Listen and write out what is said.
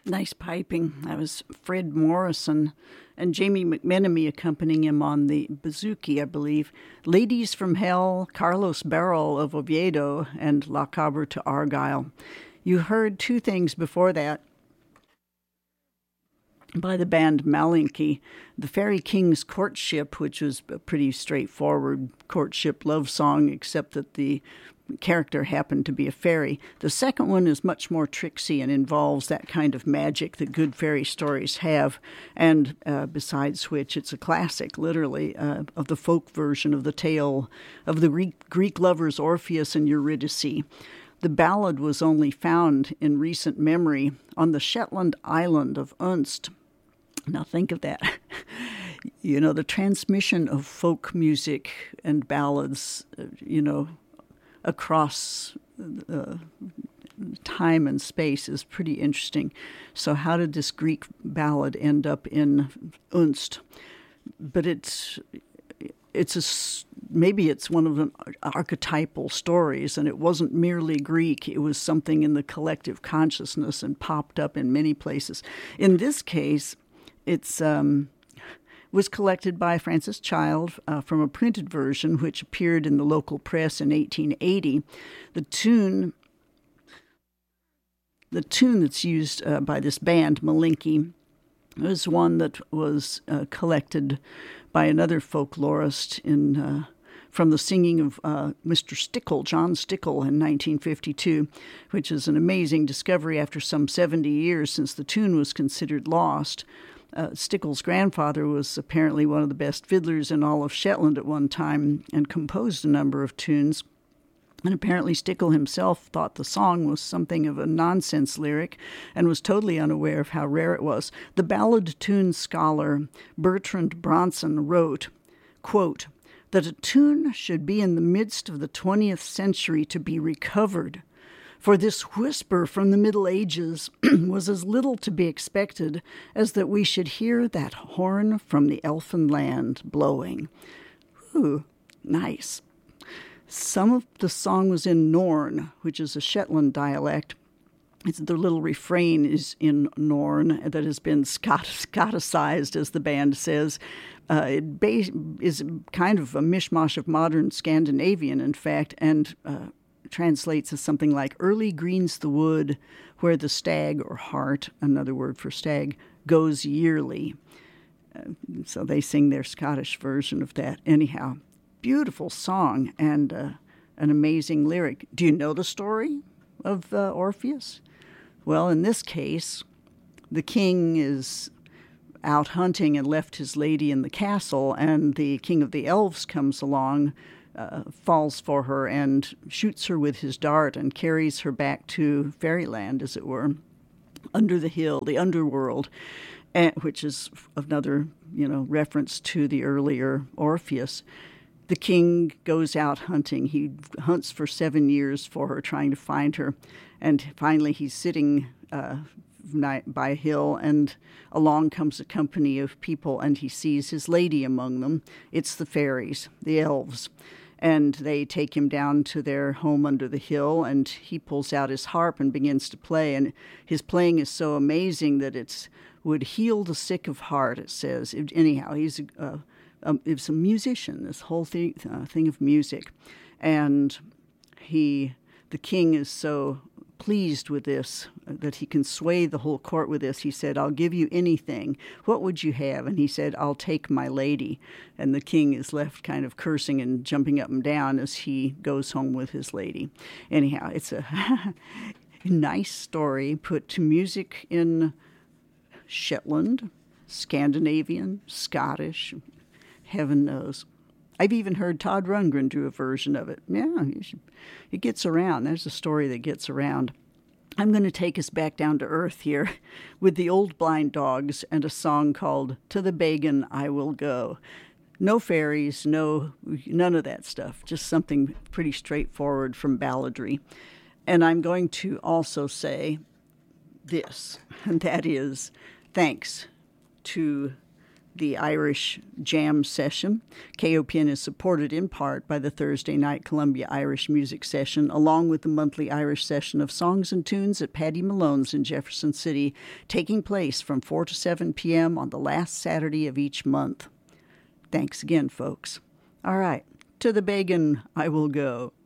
Nice piping. That was Fred Morrison and Jamie McMenemy accompanying him on the bouzouki, I believe. Ladies from Hell, Carlos Barral of Oviedo, and La Cabra to Argyle. You heard two things before that by the band Malinky. The Fairy King's Courtship, which was a pretty straightforward courtship love song, except that the character happened to be a fairy. The second one is much more tricksy and involves that kind of magic that good fairy stories have, and besides which it's a classic, literally, of the folk version of the tale of the Greek lovers Orpheus and Eurydice. The ballad was only found in recent memory on the Shetland island of Unst. Now think of that. You know, the transmission of folk music and ballads, across time and space is pretty interesting. So how did this Greek ballad end up in Unst? But maybe it's one of the archetypal stories, and it wasn't merely Greek. It was something in the collective consciousness and popped up in many places. In this case, it's was collected by Francis Child from a printed version, which appeared in the local press in 1880. The tune that's used by this band, Malinky, was one that was collected by another folklorist from the singing of Mr. Stickle, John Stickle, in 1952, which is an amazing discovery after some 70 years since the tune was considered lost. Stickle's grandfather was apparently one of the best fiddlers in all of Shetland at one time and composed a number of tunes. And apparently Stickle himself thought the song was something of a nonsense lyric and was totally unaware of how rare it was. The ballad tune scholar Bertrand Bronson wrote, quote, that a tune should be in the midst of the 20th century to be recovered. For this whisper from the Middle Ages was as little to be expected as that we should hear that horn from the elfin land blowing. Ooh, nice. Some of the song was in Norn, which is a Shetland dialect. The little refrain is in Norn that has been Scoticized, as the band says. It is kind of a mishmash of modern Scandinavian, in fact, and translates as something like early green's the wood where the stag or hart, another word for stag, goes yearly. So they sing their Scottish version of that. Anyhow, beautiful song and an amazing lyric. Do you know the story of Orpheus? Well, in this case, the king is out hunting and left his lady in the castle, and the king of the elves comes along, falls for her and shoots her with his dart and carries her back to fairyland, as it were, under the hill, the underworld, which is another, reference to the earlier Orpheus. The king goes out hunting. He hunts for 7 years for her, trying to find her, and finally he's sitting by a hill, and along comes a company of people, and he sees his lady among them. It's the fairies, the elves. And they take him down to their home under the hill, and he pulls out his harp and begins to play. And his playing is so amazing that it would heal the sick of heart, it says. Anyhow, he's a musician, this whole thing of music. And the king is so pleased with this, that he can sway the whole court with this. He said, I'll give you anything. What would you have? And he said, I'll take my lady. And the king is left kind of cursing and jumping up and down as he goes home with his lady. Anyhow, it's a nice story put to music in Shetland, Scandinavian, Scottish, heaven knows. I've even heard Todd Rundgren do a version of it. Yeah, it gets around. There's a story that gets around. I'm going to take us back down to earth here with the Old Blind Dogs and a song called To the Bagan I Will Go. No fairies, none of that stuff. Just something pretty straightforward from balladry. And I'm going to also say this, and that is thanks to the Irish Jam Session. KOPN is supported in part by the Thursday night Columbia Irish Music Session, along with the monthly Irish session of songs and tunes at Paddy Malone's in Jefferson City, taking place from 4 to 7 p.m. on the last Saturday of each month. Thanks again, folks. All right, to the Beagán I will go.